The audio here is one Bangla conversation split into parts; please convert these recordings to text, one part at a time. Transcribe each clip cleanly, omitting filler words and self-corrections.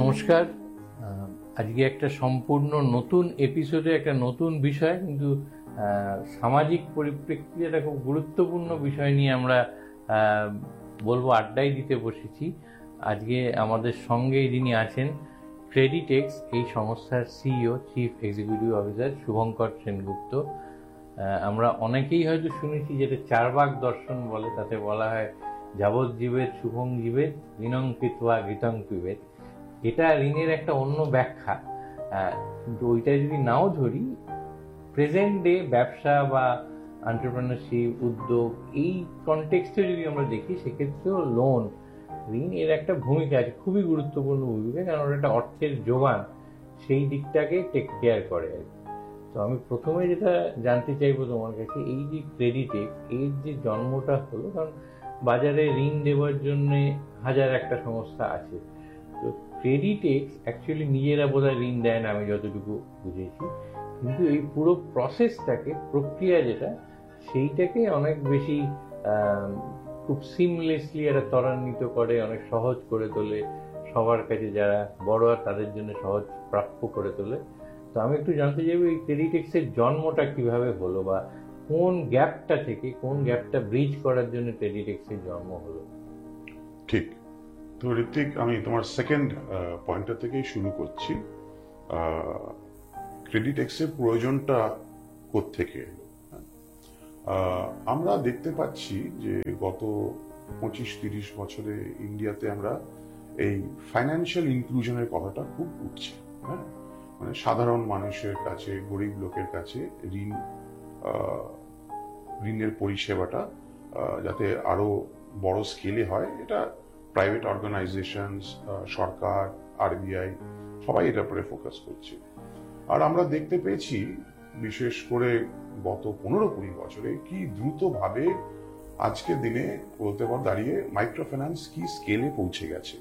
নমস্কার। আজকে একটা সম্পূর্ণ নতুন এপিসোডে একটা নতুন বিষয়, কিন্তু সামাজিক পরিপ্রেক্ষিতে একটা খুব গুরুত্বপূর্ণ বিষয় নিয়ে আমরা বলবো আড্ডাই দিতে বসেছি। আজকে আমাদের সঙ্গে যিনি আছেন ক্রেডিটেক্স এই সংস্থার CEO, chief executive officer Shubhankar Sengupta. আমরা অনেকেই হয়তো শুনেছি যেটা চারবাক দর্শন বলে, তাতে বলা হয় যাবজ্জীবের শুভং জীবের ঋণং কৃত্বা ঘৃতং পিবেত। এটা ঋণের একটা অন্য ব্যাখ্যা, কিন্তু ওইটা যদি নাও ধরি, প্রেজেন্ট ডে ব্যবসা বা এন্টারপ্রেনারশিপ, উদ্যোগ, এই কনটেক্সটে যদি আমরা দেখি, সেক্ষেত্রেও লোন, ঋণ এর একটা ভূমিকা আছে, খুবই গুরুত্বপূর্ণ ভূমিকা, কারণ ওটা একটা অর্থের যোগান, সেই দিকটাকে টেক কেয়ার করে আর কি। তো আমি প্রথমে যেটা জানতে চাইবো তোমার কাছে, এই যে ক্রেডিটেক্স এর যে জন্মটা হলো, কারণ বাজারে ঋণ দেওয়ার জন্য হাজার একটা সংস্থা আছে, তো ক্রেডিটেক্স অ্যাকচুয়ালি নিজেরা বোধহয় ঋণ দেয় না, আমি যতটুকু বুঝেছি, কিন্তু এই পুরো প্রসেসটাকে, প্রক্রিয়া যেটা, সেইটাকে অনেক বেশি খুব সিমলেসলি এটা ত্বরান্বিত করে, অনেক সহজ করে তোলে, সবার কাছে যারা বড় আর তাদের জন্য সহজ প্রাপ্য করে তোলে। তো আমি একটু জানতে চাইবো এই ক্রেডিটেক্সের জন্মটা কিভাবে হলো, বা কোন গ্যাপটা থেকে, কোন গ্যাপটা ব্রিজ করার জন্য ক্রেডিটেক্সের জন্ম হলো। ঠিক তো ঋত্বিক, আমি তোমার সেকেন্ড পয়েন্টটা থেকেই শুরু করছি। ক্রেডিটেক্সের প্রয়োজনটা কোত্থেকে এলো? আমরা দেখতে পাচ্ছি যে গত 25-30 বছরে ইন্ডিয়াতে আমরা এই ফাইন্যান্সিয়াল ইনক্লুশনের কথাটা খুব উঠছে। হ্যাঁ, মানে সাধারণ মানুষের কাছে, গরিব লোকের কাছে ঋণের পরিষেবাটা যাতে আরো বড় স্কেলে হয়, এটা প্রাইভেট অর্গানাইজেশনস, সরকার, আরবিআই সবাই এটার উপরে ফোকাস করছে। আর আমরা দেখতে পেয়েছি বিশেষ করে গত 15-20 বছরে কি দ্রুতভাবে আজকের দিনে বলতে পার দাঁড়িয়ে মাইক্রো ফাইন্যান্স কি স্কেলে পৌঁছে গেছে।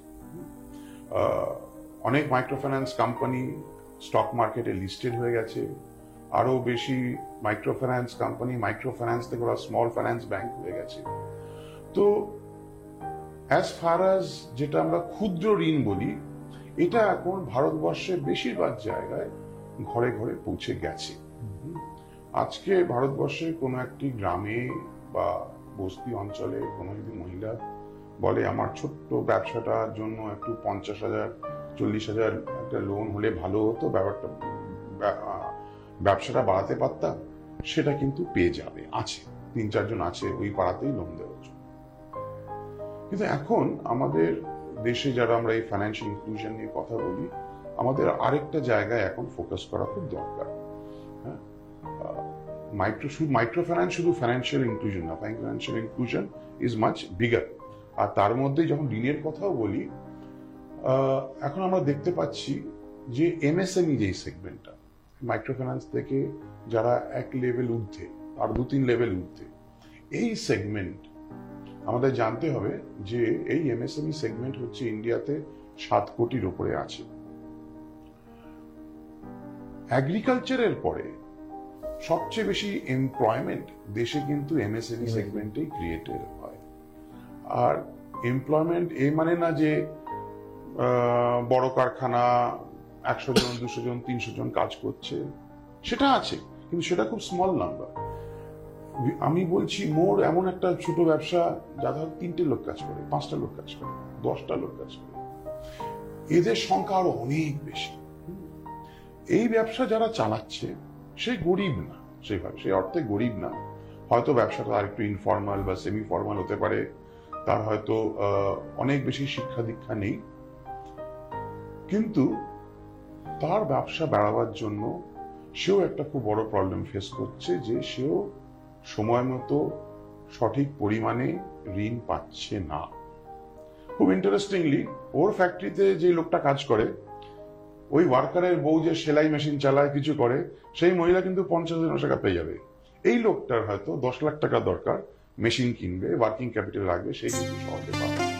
অনেক মাইক্রো ফাইন্যান্স কোম্পানি স্টক মার্কেটে লিস্টেড হয়ে গেছে, আরো বেশি micro finance company micro finance থেকে ওরা স্মল ফাইন্যান্স ব্যাংক হয়ে গেছে। তো অ্যাজ ফার অ্যাজ যেটা আমরা ক্ষুদ্র ঋণ বলি, এটা এখন ভারতবর্ষের বেশিরভাগ জায়গায় ঘরে ঘরে পৌঁছে গেছে। আজকে ভারতবর্ষের কোনো একটি গ্রামে বা বস্তি অঞ্চলে কোনো যদি মহিলা বলে আমার ছোট্ট ব্যবসাটার জন্য একটু 50,000 40,000 একটা লোন হলে ভালো হতো, ব্যবসাটা বাড়াতে পারতাম, সেটা কিন্তু পেয়ে যাবে। আছে 3-4 জন আছে ওই পাড়াতেই লোন দেওয়ার জন্য। কিন্তু এখন আমাদের দেশে যারা আমরা এই ফাইন্যান্সিয়াল ইনক্লুশন নিয়ে কথা বলি, আমাদের আরেকটা জায়গায় এখন ফোকাস করা খুব দরকার। হ্যাঁ, মাইক্রো ফাইন্যান্স শুধু ফাইন্যান্সিয়াল ইনক্লুশন না, financial inclusion is much bigger. আর তার মধ্যে যখন ঋণের কথাও বলি, এখন আমরা দেখতে পাচ্ছি যে এমএসএমই যেই সেগমেন্টটা, মাইক্রো ফাইন্যান্স থেকে যারা এক লেভেল ঊর্ধ্বে আর 2-3 লেভেল ঊর্ধ্বে, এই সেগমেন্ট আমাদের জানতে হবে যে এই এমএসএমই সেগমেন্ট হচ্ছে ইন্ডিয়াতে 7 কোটির উপরে আছে। এগ্রিকালচারের পরে সবচেয়ে বেশি এমপ্লয়মেন্ট দেশে কিন্তু এমএসএমই সেগমেন্টেই ক্রিয়েটেড হয়। আর এমপ্লয়মেন্ট এ মানে না যে বড় কারখানা 100 জন 200 জন 300 জন কাজ করছে, সেটা আছে, কিন্তু সেটা খুব স্মল নাম্বার। আমি বলছি মোর এমন একটা ছোট ব্যবসা যা ধর 3টে লোক কাজ করে, 5টা লোক কাজ করে, 10টা লোক কাজ করে, এদের সংখ্যা আরো অনেক বেশি। এই ব্যবসা যারা চালাচ্ছে সে গরিব না, সেইভাবে সেই অর্থে গরিব না, হয়তো ব্যবসাটা আর একটু ইনফর্মাল বা সেমি ফর্মাল হতে পারে, তার হয়তো অনেক বেশি শিক্ষা দীক্ষা নেই, কিন্তু তার ব্যবসা বাড়াবার জন্য সেও একটা খুব বড় প্রবলেম ফেস করছে, যে সেও সময় মতো সঠিক পরিমাণে ঋণ পাচ্ছে না। খুব ইন্টারেস্টিংলি, ওর ফ্যাক্টরিতে যে লোকটা কাজ করে, ওই ওয়ার্কারের বউ যে সেলাই মেশিন চালায়, কিছু করে, সেই মহিলা কিন্তু 50,000 টাকা পেয়ে যাবে। এই লোকটার হয়তো 10 লাখ টাকা দরকার, মেশিন কিনবে, ওয়ার্কিং ক্যাপিটাল লাগবে, সেই কিন্তু সহজে পাবে।